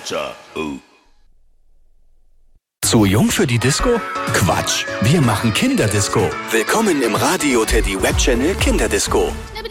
Zu jung für die Disco? Quatsch, wir machen Kinderdisco. Willkommen im Radio Teddy Webchannel Kinderdisco.